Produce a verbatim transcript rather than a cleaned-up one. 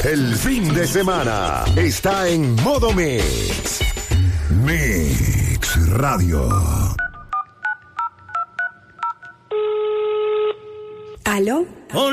El fin de semana está en modo Mix. Mix Radio. ¿Aló?